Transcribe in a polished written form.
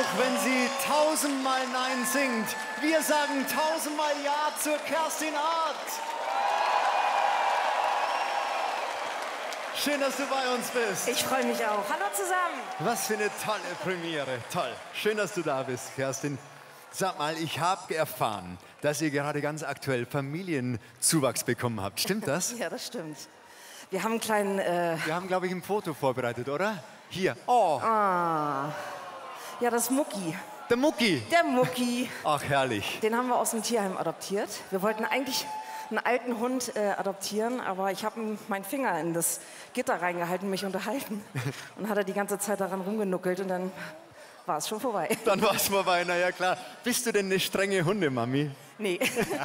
Auch wenn sie tausendmal Nein singt, wir sagen tausendmal Ja zur Kerstin Hart. Schön, dass du bei uns bist. Ich freue mich auch. Hallo zusammen. Was für eine tolle Premiere. Toll. Schön, dass du da bist, Kerstin. Sag mal, ich habe erfahren, dass ihr gerade ganz aktuell Familienzuwachs bekommen habt. Stimmt das? Ja, das stimmt. Wir haben einen kleinen... Wir haben, glaube ich, ein Foto vorbereitet, oder? Hier. Oh. Ja, das ist Mucki. Der Mucki. Der Mucki. Ach, herrlich. Den haben wir aus dem Tierheim adoptiert. Wir wollten eigentlich einen alten Hund adoptieren, aber ich habe meinen Finger in das Gitter reingehalten, mich unterhalten. Und hat er die ganze Zeit daran rumgenuckelt und dann war es schon vorbei. Dann war es vorbei, na ja klar. Bist du denn eine strenge Hundemami? Nee.